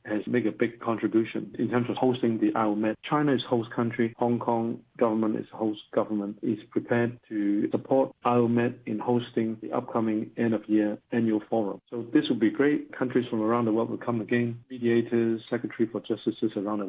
has made a big contribution in terms of hosting the IOMED. China is host country. Hong Kong government is host government, is prepared to support IOMED in hosting the upcoming end-of-year annual forum. So this would be great. Countries from around the world will come again. Mediators, secretaries for justice around the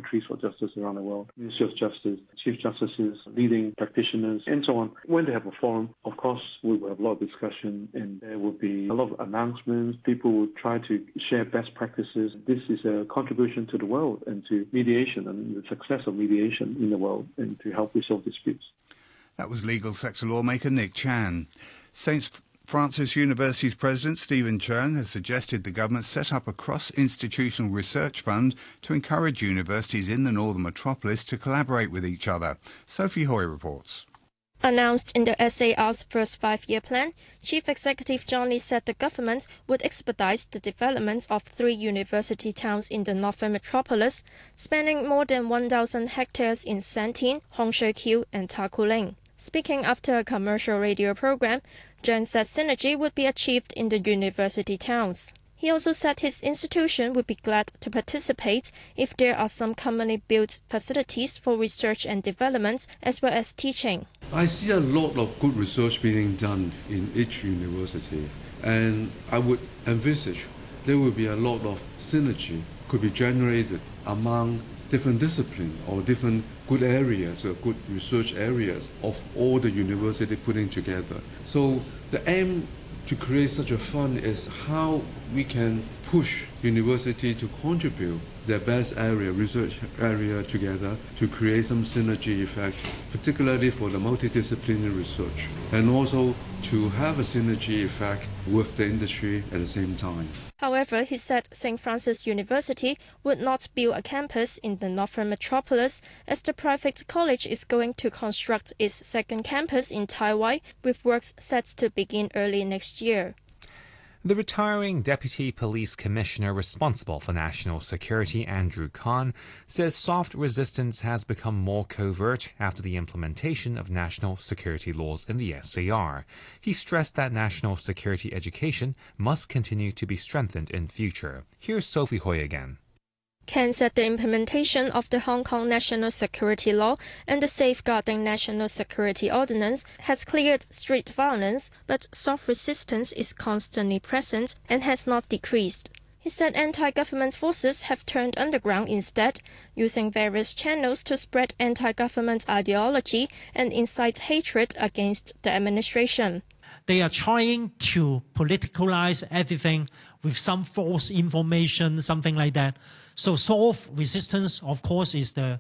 world, Ministry of Justice, Chief Justices, leading practitioners, and so on. When they have a forum, of course, we will have a lot of discussion and there will be a lot of announcements. People will try to share best practices. This is a contribution to the world and to mediation and the success of mediation in the world and to help resolve disputes. That was legal sector lawmaker Nick Chan. St. Francis University's President Stephen Cheung has suggested the government set up a cross-institutional research fund to encourage universities in the northern metropolis to collaborate with each other. Sophie Hoy reports. Announced in the SAR's first five-year plan, Chief Executive John Lee said the government would expedite the development of 3 university towns in the northern metropolis, spanning more than 1,000 hectares in Shantin, Hong Shui Kiu and Takuleng. Speaking after a commercial radio program, Cheung said synergy would be achieved in the university towns. He also said his institution would be glad to participate if there are some commonly built facilities for research and development as well as teaching. I see a lot of good research being done in each university, and I would envisage there will be a lot of synergy could be generated among different disciplines or different good areas or good research areas of all the university putting together. So the aim to create such a fund is how we can push university to contribute their best area, research area together to create some synergy effect, particularly for the multidisciplinary research, and also to have a synergy effect with the industry at the same time. However, he said St. Francis University would not build a campus in the northern metropolis as the private college is going to construct its second campus in Taiwan, with works set to begin early next year. The retiring Deputy Police Commissioner responsible for national security, Andrew Khan, says soft resistance has become more covert after the implementation of national security laws in the SAR. He stressed that national security education must continue to be strengthened in future. Here's Sophie Hoy again. Khan said the implementation of the Hong Kong National Security Law and the Safeguarding National Security Ordinance has cleared street violence, but soft resistance is constantly present and has not decreased. He said anti-government forces have turned underground instead, using various channels to spread anti-government ideology and incite hatred against the administration. They are trying to politicalize everything with some false information, something like that. So soft resistance, of course, is the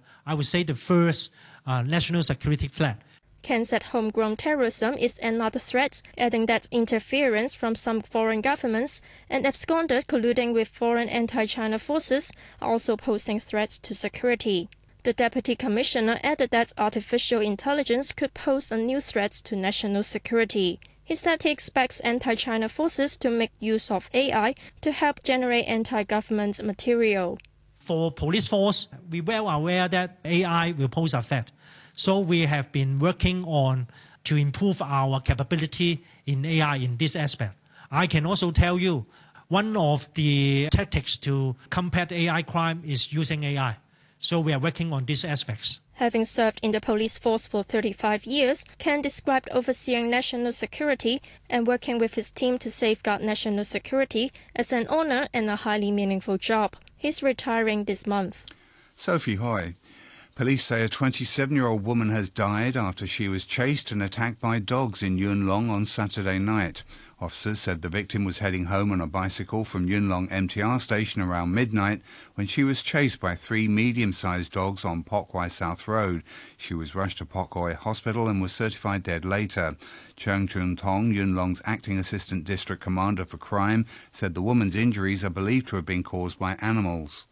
first national security threat. Khan said homegrown terrorism is another threat, adding that interference from some foreign governments and absconded colluding with foreign anti-China forces are also posing threats to security. The Deputy Commissioner added that artificial intelligence could pose a new threat to national security. He said he expects anti-China forces to make use of AI to help generate anti-government material. For police force, we're well aware that AI will pose a threat. So we have been working on to improve our capability in AI in this aspect. I can also tell you, one of the tactics to combat AI crime is using AI. So we are working on these aspects. Having served in the police force for 35 years, Khan described overseeing national security and working with his team to safeguard national security as an honor and a highly meaningful job. He's retiring this month. Sophie Hoy. Police say a 27-year-old woman has died after she was chased and attacked by dogs in Yuen Long on Saturday night. Officers said the victim was heading home on a bicycle from Yuen Long MTR station around midnight when she was chased by 3 medium-sized dogs on Pok Wai South Road. She was rushed to Pok Wai Hospital and was certified dead later. Cheung Chun Tong, Yuen Long's acting assistant district commander for crime, said the woman's injuries are believed to have been caused by animals.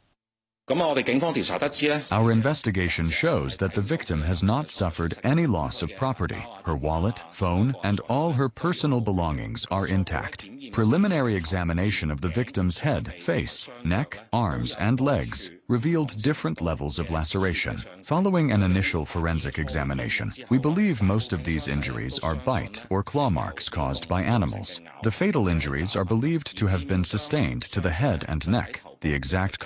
Our investigation shows that the victim has not suffered any loss of property. Her wallet, phone, and all her personal belongings are intact. Preliminary examination of the victim's head, face, neck, arms, and legs revealed different levels of laceration. Following an initial forensic examination, we believe most of these injuries are bite or claw marks caused by animals. The fatal injuries are believed to have been sustained to the head and neck. The exact